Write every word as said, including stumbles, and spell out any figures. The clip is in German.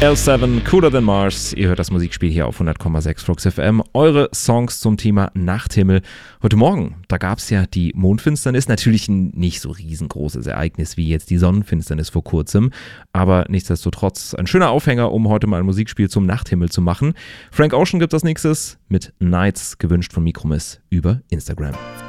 L sieben, Cooler Than Mars. Ihr hört das Musikspiel hier auf hundert Komma sechs Flux F M. Eure Songs zum Thema Nachthimmel. Heute Morgen, da gab es ja die Mondfinsternis. Natürlich ein nicht so riesengroßes Ereignis wie jetzt die Sonnenfinsternis vor kurzem. Aber nichtsdestotrotz ein schöner Aufhänger, um heute mal ein Musikspiel zum Nachthimmel zu machen. Frank Ocean gibt das nächstes mit Nights, gewünscht von Mikromiss über Instagram.